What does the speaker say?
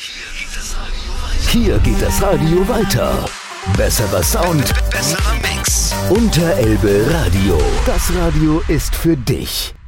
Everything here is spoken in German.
Hier geht das Radio weiter. Besserer Sound, besserer Mix. Unter Elbe Radio. Das Radio ist für dich.